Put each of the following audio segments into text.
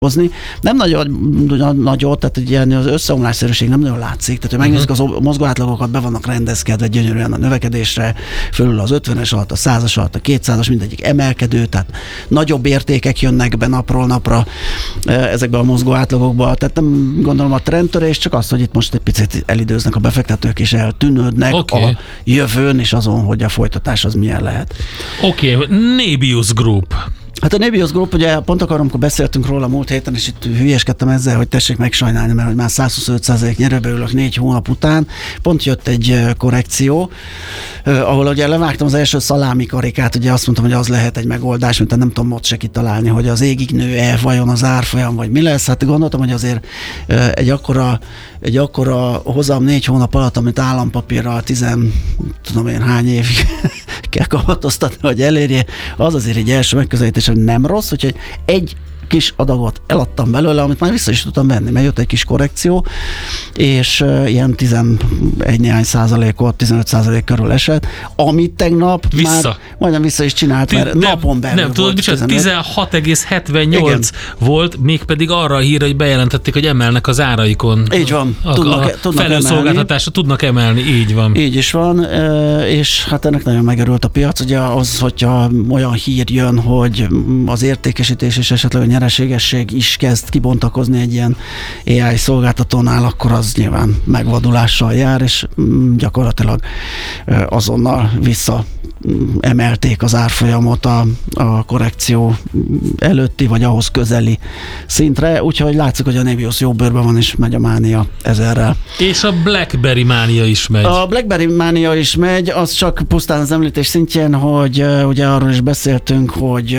Nem nagyon, tehát ilyen az összeomlásszerűség nem nagyon látszik, tehát hogy megnézzük az mozgóátlagokat, be vannak rendezkedve gyönyörűen a növekedésre, fölül az 50-es alatt, a 100-as alatt, a 200-as, mindegyik emelkedő, tehát nagyobb értékek jönnek be napról napra ezekbe a mozgóátlagokba, tehát nem gondolom a trendtörés, csak azt, hogy itt most egy picit elidőznek a befektetők és eltűnődnek a jövőn, és azon, hogy a folytatás az milyen lehet. Oké, Nebius Group. Hát a Nebius Group, ugye pont akkor, amikor beszéltünk róla múlt héten, és itt hülyeskedtem ezzel, hogy tessék megsajnálni, mert hogy már 125% nyerőbe ülök 4 hónap után, pont jött egy korrekció, ahol ugye levágtam az első szalámi karikát, ugye azt mondtam, hogy az lehet egy megoldás, mint nem tudom ott se kitalálni, hogy az égig nő-e, vajon az árfolyam, vagy mi lesz. Hát gondoltam, hogy azért egy akkora hozam 4 hónap alatt, amit állampapírral tudom én hány évig kell kamatoztatni, hogy elérje, az azért egy első megközelítés, hogy nem rossz, úgyhogy egy kis adagot eladtam belőle, amit már vissza is tudtam venni, mert jött egy kis korrekció, és ilyen 11 néhány százalékot, 15% körül esett, amit tegnap már majdnem vissza is csinált, mert napon belül nem tudod, 16,78 volt, mégpedig arra a hírra, hogy bejelentették, hogy emelnek az áraikon. Így van. Tudnak felhőszolgáltatásra tudnak emelni, így van. Így is van, és hát ennek nagyon megörült a piac, ugye az, hogyha olyan hír jön, hogy az értékesítés és esetleg a nyereségesség is kezd kibontakozni egy ilyen AI szolgáltatónál, akkor az nyilván megvadulással jár, és gyakorlatilag azonnal vissza emelték az árfolyamot a korrekció előtti, vagy ahhoz közeli szintre, úgyhogy látszik, hogy a Nebius jó bőrben van, és megy a mánia 1000-rel. És a BlackBerry mánia is megy. A BlackBerry mánia is megy, az csak pusztán az említés szintjén, hogy ugye arról is beszéltünk, hogy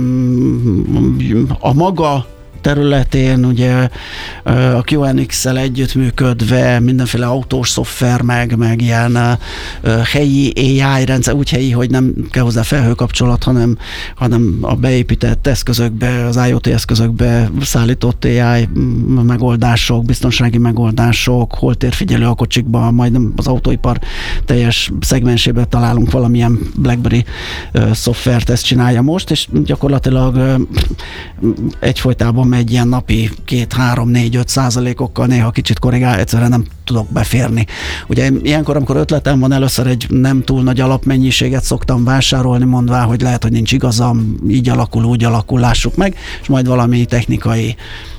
a maga területén ugye a QNX-szel együttműködve mindenféle autós szoftver, meg ilyen helyi AI rendszer, úgy helyi, hogy nem kell hozzá felhőkapcsolat, hanem a beépített eszközökbe, az IoT eszközökbe szállított AI megoldások, biztonsági megoldások, holtérfigyelő a kocsikban, majdnem az autóipar teljes szegmensében találunk valamilyen BlackBerry szoftvert, ezt csinálja most, és gyakorlatilag egyfolytában megy ilyen napi 2-3-4-5%-okkal, néha kicsit korrigál, egyszerűen nem tudok beférni. Ugye ilyenkor, amikor ötletem van, először egy nem túl nagy alapmennyiséget szoktam vásárolni, mondvá, hogy lehet, hogy nincs igazam, így alakul, úgy alakul, lássuk meg, és majd valami technikai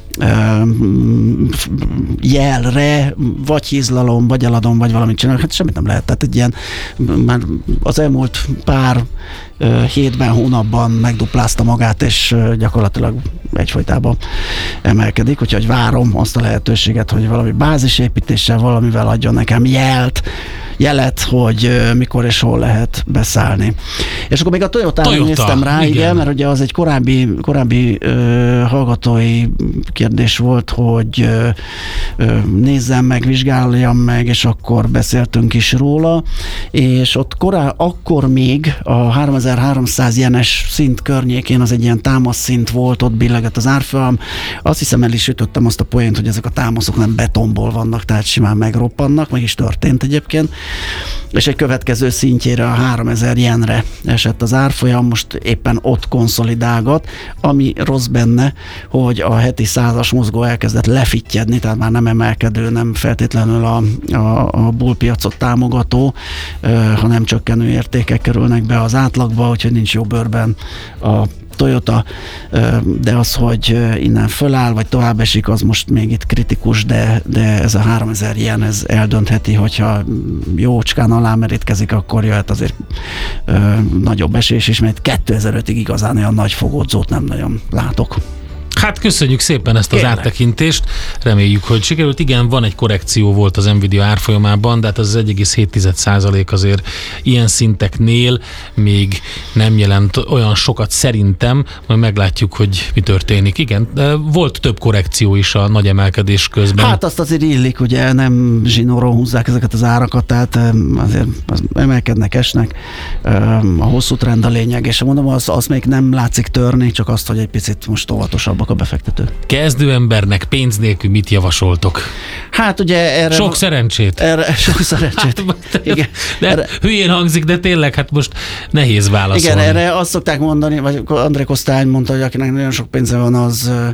jelre, vagy hízlalom, vagy eladom, vagy valamit csinálok, hát semmit nem lehet. Tehát egy ilyen, már az elmúlt pár hétben, hónapban megduplázta magát, és gyakorlatilag egyfolytában emelkedik, úgyhogy várom azt a lehetőséget, hogy valami bázisépítéssel, valamivel adjon nekem jelet, hogy mikor és hol lehet beszállni. És akkor még a Toyota néztem rá, igen, mert ugye az egy korábbi hallgatói kérdés volt, hogy nézzem meg, vizsgáljam meg, és akkor beszéltünk is róla, és ott akkor még a 3300 jenes szint környékén az egy ilyen támaszszint volt, ott billegett az árfolyam. Azt hiszem, el is ütöttem azt a poént, hogy ezek a támaszok nem betonból vannak, tehát simán megroppannak, meg is történt egyébként, és egy következő szintjére, a 3000 jenre esett az árfolyam, most éppen ott konszolidálgat, ami rossz benne, hogy a heti 100-as mozgó elkezdett lefittyedni, tehát már nem emelkedő, nem feltétlenül a bullpiacot támogató, hanem csökkenő értékek kerülnek be az átlagba, úgyhogy nincs jó bőrben a Toyota, de az, hogy innen föláll, vagy tovább esik, az most még itt kritikus, de ez a 3000 jen, ez eldöntheti, hogyha jócskán alá merítkezik, akkor jöhet azért nagyobb esés is, mert 2005-ig igazán olyan nagy fogódzót nem nagyon látok. Hát köszönjük szépen ezt az áttekintést, reméljük, hogy sikerült. Igen, van egy korrekció volt az Nvidia árfolyamában, de hát az 1,7% azért ilyen szinteknél még nem jelent olyan sokat szerintem, majd meglátjuk, hogy mi történik. Igen, de volt több korrekció is a nagy emelkedés közben. Hát azt azért illik, ugye nem zsinóron húzzák ezeket az árakat, tehát azért emelkednek, esnek, a hosszú trend a lényeg, és mondom, az még nem látszik törni, csak azt, hogy egy picit most óvatosabbak a befektetők. Kezdő embernek pénz nélkül mit javasoltok? Hát ugye erre... Sok szerencsét. Sok szerencsét. Igen. Hülyén hangzik, de tényleg hát most nehéz válaszolni. Igen, erre azt szokták mondani, vagy André Kosztály mondta, hogy akinek nagyon sok pénze van,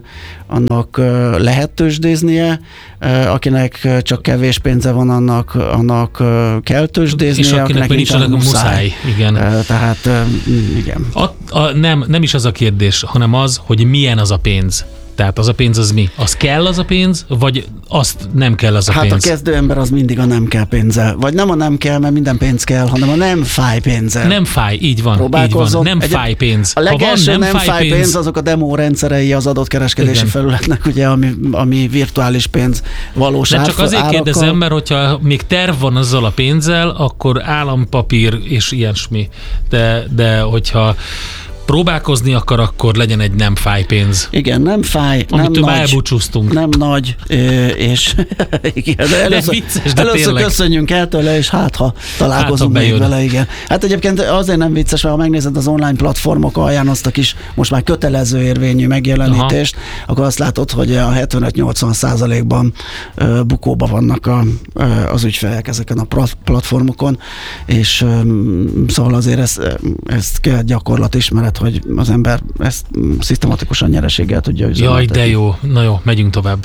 annak lehet tőzsdéznie, akinek csak kevés pénze van, annak kell tőzsdéznie, és akinek nincs, annak muszáj. Igen. Tehát igen. Nem is az a kérdés, hanem az, hogy milyen az a pénz. Tehát az a pénz az mi? Az kell az a pénz, vagy azt nem kell az a pénz? Hát a kezdő ember az mindig a nem kell pénzzel. Vagy nem a nem kell, mert minden pénz kell, hanem a nem fáj pénzel. Nem fáj, így van. Nem fáj pénz. A legelső nem fáj pénz, azok a demo rendszerei az adott kereskedési felületnek, ugye, ami virtuális pénz valós de csak azért kérdezem, mert hogyha még terv van azzal a pénzzel, akkor állampapír és ilyesmi. De hogyha próbálkozni akar, akkor legyen egy nem fáj pénz. Igen, nem fáj, nem nagy. Elbúcsúztunk. Nem nagy, és igen, de először köszönjünk el tőle, és ha találkozunk még vele, igen. Hát egyébként azért nem vicces, mert ha megnézed az online platformok alján azt a kis, most már kötelező érvényű megjelenítést, akkor azt látod, hogy a 75-80%-ban bukóba vannak az ügyfelek ezeken a platformokon, és szóval azért ezt kell gyakorlat ismeret, hogy az ember ezt szisztematikusan nyereséggel tudja üzemeltetni. Jaj, de jó. Na jó, megyünk tovább.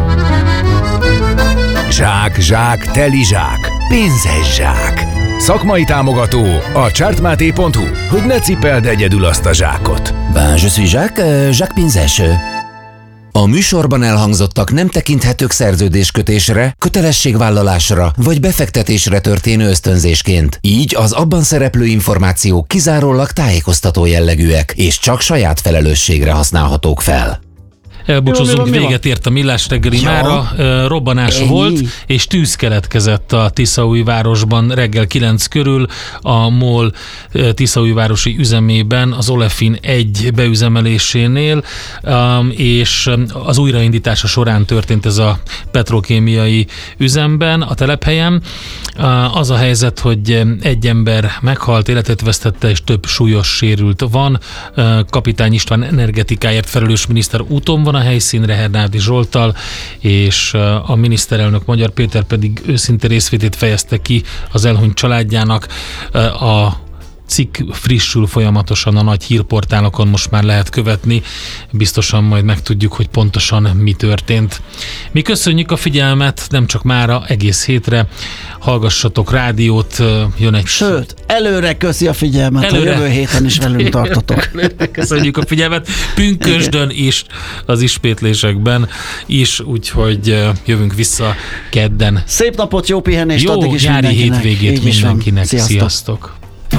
Zsák, teli zsák, pénzes zsák. Szakmai támogató a chartmate.hu, hogy ne cipeld egyedül azt a zsákot. Ben, je suis Jacques pénzes. A műsorban elhangzottak nem tekinthetők szerződéskötésre, kötelességvállalásra vagy befektetésre történő ösztönzésként. Így az abban szereplő információk kizárólag tájékoztató jellegűek, és csak saját felelősségre használhatók fel. Elbúcsúzunk, véget ért a Millás reggeli mára. Robbanás volt, és tűz keletkezett a Tiszaújvárosban reggel 9 körül, a MOL Tiszaújvárosi üzemében, az Olefin 1 beüzemelésénél, és az újraindítása során történt ez a petrokémiai üzemben, a telephelyen. Az a helyzet, hogy egy ember meghalt, életet vesztette, és több súlyos sérült van. Kapitány István energetikáért felelős miniszter úton van a helyszínre Hernádi Zsolttal, és a miniszterelnök Magyar Péter pedig őszinte részvétét fejezte ki az elhunyt családjának. A cikk frissül folyamatosan a nagy hírportálokon, most már lehet követni. Biztosan majd megtudjuk, hogy pontosan mi történt. Mi köszönjük a figyelmet, nem csak mára, egész hétre. Hallgassatok rádiót, jön egy... Sőt, előre köszi a figyelmet, a jövő héten is velünk tartotok. Köszönjük a figyelmet, pünkösdön is, az ispétlésekben is, úgyhogy jövünk vissza kedden. Szép napot, jó pihenést, jó addig is nyári mindenkinek. hétvégét mindenkinek. Sziasztok!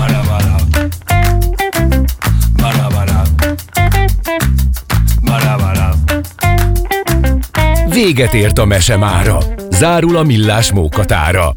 Véget ért a mese mára. Zárul a Millás mókatára.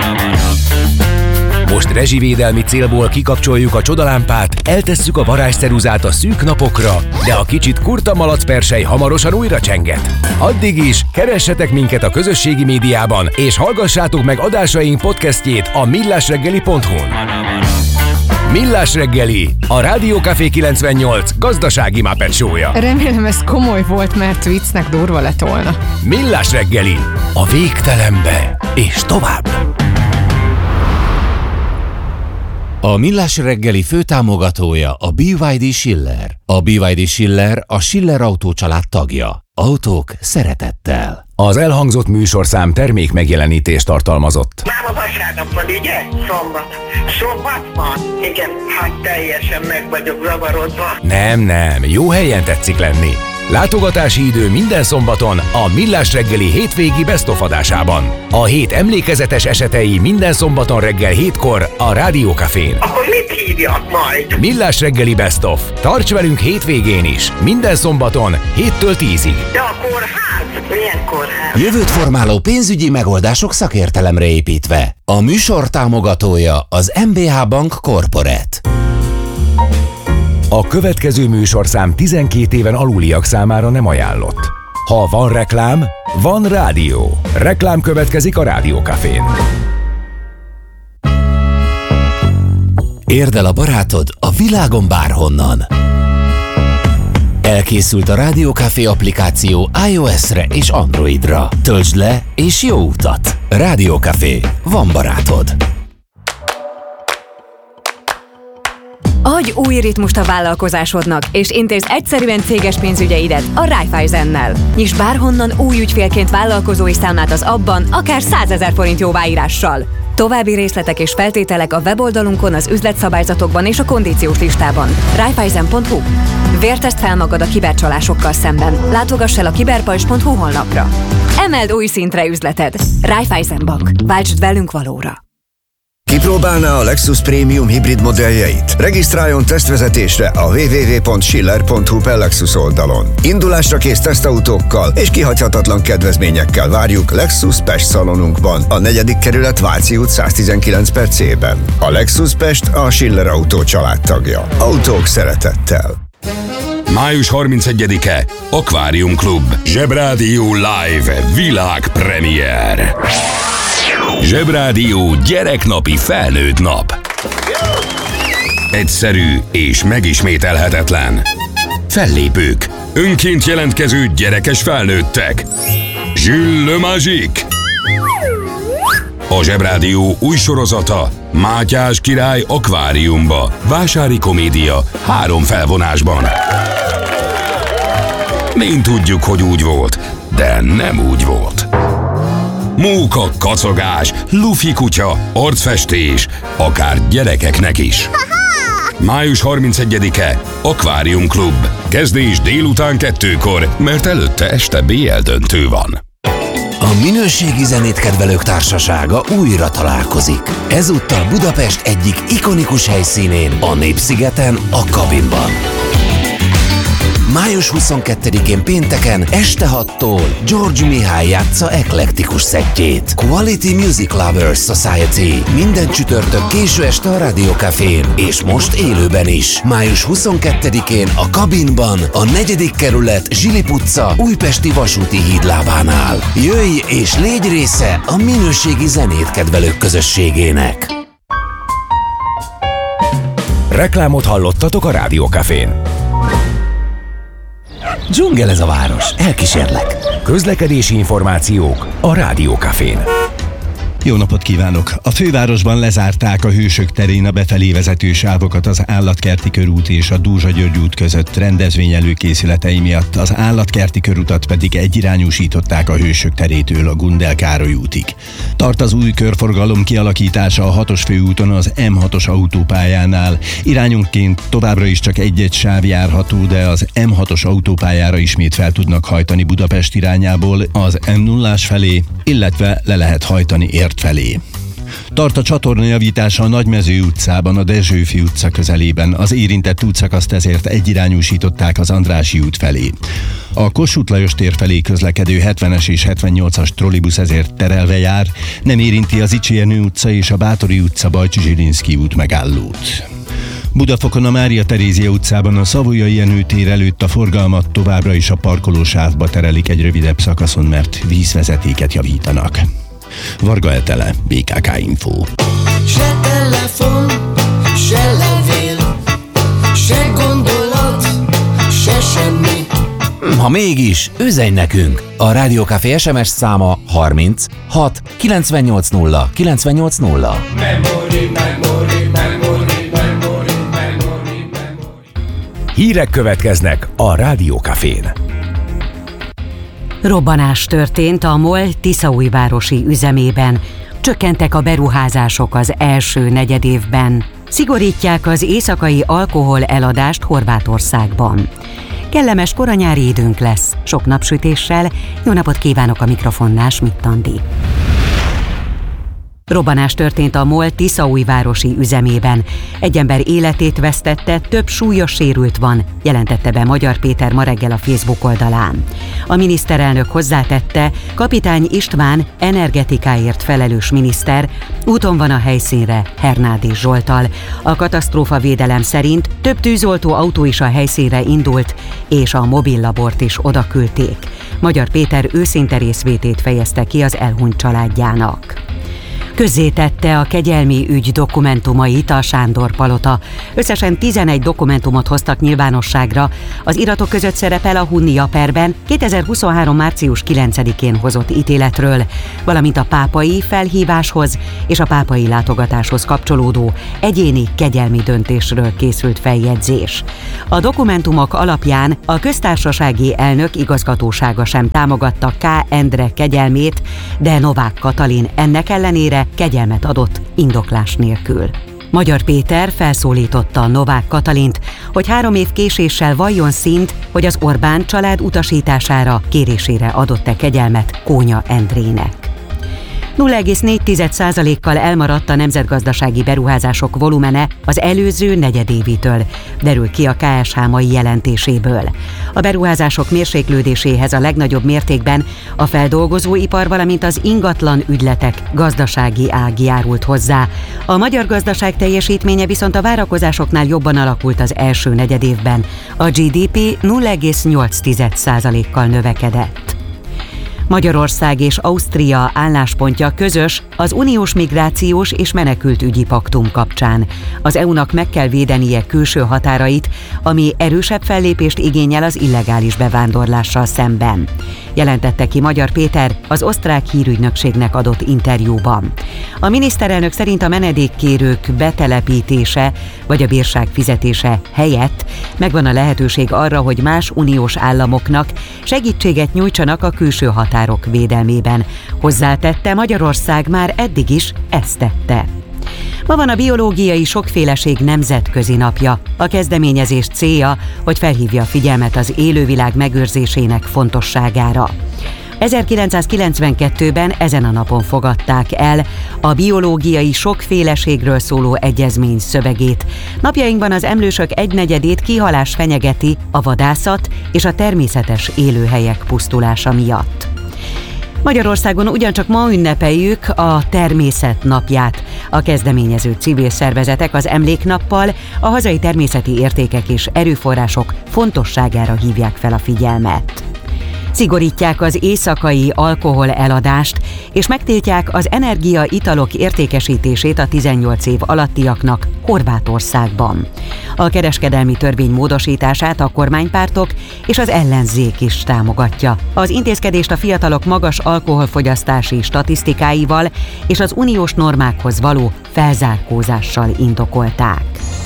Most rezsivédelmi célból kikapcsoljuk a csodalámpát, eltesszük a varázsceruzát a szűk napokra, de a kicsit kurta malacpersely hamarosan újra csenget. Addig is keressetek minket a közösségi médiában, és hallgassátok meg adásaink podcastjét a millásreggeli.hu-n. Millás reggeli, a Rádió Café 98 gazdasági Muppet show-ja. Remélem ez komoly volt, mert viccnek durva lett volna. Millás reggeli, a végtelenbe és tovább. A Millás reggeli főtámogatója a BYD Schiller. A BYD Schiller a Schiller Autó család tagja. Autók szeretettel. Az elhangzott műsorszám termék megjelenítést tartalmazott. Nem a vasárnap van, ugye? Szombat. Szombat van? Igen, hát teljesen meg vagyok zavarodva. Nem, jó helyen tetszik lenni. Látogatási idő minden szombaton a Millás reggeli hétvégi Best of adásában. A hét emlékezetes esetei minden szombaton reggel 7-kor a Rádió Cafén. Akkor mit hívjak majd? Millás reggeli Best of. Tarts velünk hétvégén is. Minden szombaton 7-től 10-ig. De a kórház? Milyen kórház? Jövőt formáló pénzügyi megoldások szakértelemre építve. A műsor támogatója az MBH Bank Corporate. A következő műsorszám 12 éven aluliak számára nem ajánlott. Ha van reklám, van rádió. Reklám következik a Rádió Cafén. Érd el a barátod a világon bárhonnan. Elkészült a Rádió Café applikáció iOS-re és Androidra. Töltsd le és jó utat! Rádió Café. Van barátod. Adj új ritmust a vállalkozásodnak, és intézd egyszerűen céges pénzügyeidet a Raiffeisennel. Nyisd bárhonnan új ügyfélként vállalkozói számlát az abban, akár 100 000 forint jóváírással. További részletek és feltételek a weboldalunkon, az üzletszabályzatokban és a kondíciós listában. Raiffeisen.hu. Vértezd fel magad a kibercsalásokkal szemben. Látogass el a kiberpajzs.hu honlapra. Emeld új szintre üzleted. Raiffeisen Bank. Váltsd velünk valóra. Kipróbálná a Lexus Premium hibrid modelljeit? Regisztráljon tesztvezetésre a www.schiller.hu/Lexus oldalon. Indulásra kész tesztautókkal és kihagyhatatlan kedvezményekkel várjuk Lexus Pest szalonunkban, a 4. kerület Váci út 119/C-ben. A Lexus Pest a Schiller Autó családtagja. Autók szeretettel. Május 31-e Aquarium Club. Zsebrádió Live világpremiér. Zsebrádió gyereknapi felnőtt nap. Egyszerű és megismételhetetlen. Fellépők, önként jelentkező gyerekes felnőttek. Jules Le Magique. A Zsebrádió új sorozata Mátyás király akváriumba. Vásári komédia 3 felvonásban. Mind tudjuk, hogy úgy volt, de nem úgy volt. Móka, kacagás, lufi kutya, arcfestés, akár gyerekeknek is. Május 31-e Aquarium Club. Kezdés délután 2-kor, mert előtte este BL döntő van. A minőségi zenét kedvelők társasága újra találkozik. Ezúttal Budapest egyik ikonikus helyszínén, a Népszigeten, a Kabinban. Május 22-én pénteken este 6-tól George Mihály játsza eklektikus szettjét. Quality Music Lovers Society. Minden csütörtök késő este a Rádió Cafén, és most élőben is. Május 22-én a Kabinban, a 4. kerület Zsilip utca újpesti vasúti hídlábánál. Jöjj és légy része a minőségi zenét kedvelők közösségének. Reklámot hallottatok a Rádió Cafén. Dzsungel ez a város, elkísérlek. Közlekedési információk a Rádió Cafén. Jó napot kívánok! A fővárosban lezárták a Hősök terén a befelé vezető sávokat az Állatkerti körút és a Dózsa-György út között rendezvény előkészületei miatt, az Állatkerti körutat pedig egyirányúsították a Hősök terétől a Gundel Károly útig. Tart az új körforgalom kialakítása a 6-os főúton az M6-os autópályánál. Irányonként továbbra is csak egy-egy sáv járható, de az M6-os autópályára ismét fel tudnak hajtani Budapest irányából az M0-ás felé, illetve le lehet hajtani Ért felé. Tart a csatornajavítása a Nagymező utcában, a Dezsőfi utca közelében. Az érintett útszakaszt ezért egyirányúsították az Andrássy út felé. A Kossuth Lajos tér felé közlekedő 70-es és 78-as trollibusz ezért terelve jár, nem érinti az Icsi Jenő utca és a Báthori utca Bajcsy-Zsilinszky út megállót. Budafokon a Mária Terézia utcában a Savoyai Jenő tér előtt a forgalmat továbbra is a parkolósávba terelik egy rövidebb szakaszon, mert vízvezetéket javítanak. Varga Etele, BKK Info. Se telefon, se levél, se gondolat, se semmi. Ha mégis, üzenj nekünk! A Rádió Café SMS száma 30 6 980 980. Hírek következnek a Rádió Cafén. Robbanás történt a MOL tiszaújvárosi üzemében. Csökkentek a beruházások az első negyedévben. Szigorítják az éjszakai alkohol eladást Horvátországban. Kellemes koranyári időnk lesz, sok napsütéssel. Jó napot kívánok, a mikrofonnál Schmidt Andi. Robbanás történt a MOL tiszaújvárosi üzemében. Egy ember életét vesztette, több súlyos sérült van, jelentette be Magyar Péter ma reggel a Facebook oldalán. A miniszterelnök hozzátette, Kapitány István energetikáért felelős miniszter úton van a helyszínre Hernádi Zsolttal. A katasztrófavédelem szerint több tűzoltó autó is a helyszínre indult, és a mobillabort is odaküldték. Magyar Péter őszinte részvétét fejezte ki az elhunyt családjának. Közzétette a kegyelmi ügy dokumentumait a Sándor Palota. Összesen 11 dokumentumot hoztak nyilvánosságra. Az iratok között szerepel a Hunnia perben 2023. március 9-én hozott ítéletről, valamint a pápai felhíváshoz és a pápai látogatáshoz kapcsolódó egyéni kegyelmi döntésről készült feljegyzés. A dokumentumok alapján a köztársasági elnök igazgatósága sem támogatta K. Endre kegyelmét, de Novák Katalin ennek ellenére kegyelmet adott indoklás nélkül. Magyar Péter felszólította Novák Katalint, hogy 3 év késéssel valljon színt, hogy az Orbán család utasítására, kérésére adott-e kegyelmet Kónya Endrének. 0,4%-kal elmaradt a nemzetgazdasági beruházások volumene az előző negyedévitől, derül ki a KSH mai jelentéséből. A beruházások mérséklődéséhez a legnagyobb mértékben a feldolgozóipar, valamint az ingatlan ügyletek gazdasági ág járult hozzá. A magyar gazdaság teljesítménye viszont a várakozásoknál jobban alakult az első negyedévben. A GDP 0,8%-kal növekedett. Magyarország és Ausztria álláspontja közös az uniós migrációs és menekültügyi paktum kapcsán. Az EU-nak meg kell védenie külső határait, ami erősebb fellépést igényel az illegális bevándorlással szemben, jelentette ki Magyar Péter az osztrák hírügynökségnek adott interjúban. A miniszterelnök szerint a menedékkérők betelepítése vagy a bírság fizetése helyett megvan a lehetőség arra, hogy más uniós államoknak segítséget nyújtsanak a külső határok védelmében. Hozzátette, Magyarország már eddig is ezt tette. Ma van a biológiai sokféleség nemzetközi napja. A kezdeményezés célja, hogy felhívja a figyelmet az élővilág megőrzésének fontosságára. 1992-ben ezen a napon fogadták el a biológiai sokféleségről szóló egyezmény szövegét. Napjainkban az emlősök 1/4-ét kihalás fenyegeti a vadászat és a természetes élőhelyek pusztulása miatt. Magyarországon ugyancsak ma ünnepeljük a Természet napját. A kezdeményező civil szervezetek az emléknappal a hazai természeti értékek és erőforrások fontosságára hívják fel a figyelmet. Szigorítják az éjszakai alkohol eladást, és megtiltják az energiaitalok értékesítését a 18 év alattiaknak Horvátországban. A kereskedelmi törvény módosítását a kormánypártok és az ellenzék is támogatja. Az intézkedést a fiatalok magas alkoholfogyasztási statisztikáival és az uniós normákhoz való felzárkózással indokolták.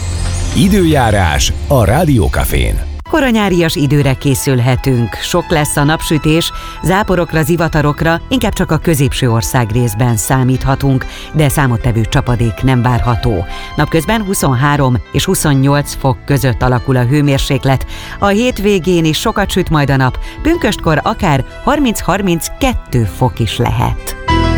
Időjárás a Rádiókafén. Koranyárias időre készülhetünk. Sok lesz a napsütés, záporokra, zivatarokra, inkább csak a középső ország részben számíthatunk, de számottevő csapadék nem várható. Napközben 23 és 28 fok között alakul a hőmérséklet. A hétvégén is sokat süt majd a nap, pünköstkor akár 30-32 fok is lehet.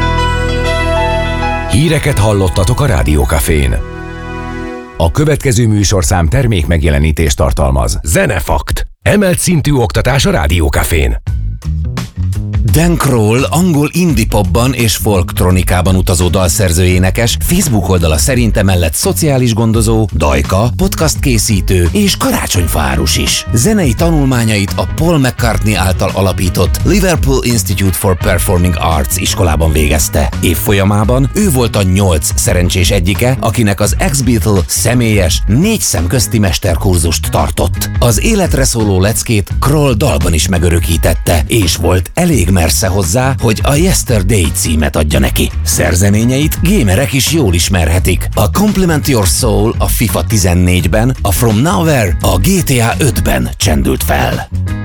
Híreket hallottatok a Rádiókafén. A következő műsorszám termék megjelenítést tartalmaz. Zenefakt. Emelt szintű oktatás a Rádiókafén. Dan Kroll angol indie popban és folktronikában utazó dalszerző énekes, Facebook oldala szerint emellett szociális gondozó, dajka, podcast készítő és karácsonyfárus is. Zenei tanulmányait a Paul McCartney által alapított Liverpool Institute for Performing Arts iskolában végezte. Évfolyamában ő volt a 8 szerencsés egyike, akinek az ex-Beatle személyes 4 szemközti mesterkurzust tartott. Az életre szóló leckét Kroll dalban is megörökítette, és volt elég mersze hozzá, hogy a Yesterday címet adja neki. Szerzeményeit gamerek is jól ismerhetik. A Compliment Your Soul a FIFA 14-ben, a From Nowhere a GTA 5-ben csendült fel.